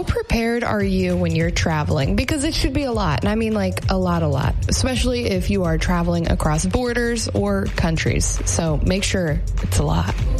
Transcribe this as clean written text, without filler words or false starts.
how prepared are you when you're traveling? Because it should be a lot. And I mean like a lot, especially if you are traveling across borders or countries. So make sure it's a lot.